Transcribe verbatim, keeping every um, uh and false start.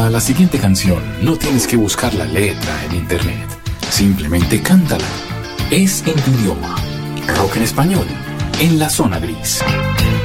Para la siguiente canción no tienes que buscar la letra en internet. Simplemente cántala. Es en tu idioma. Rock en español, en la zona gris.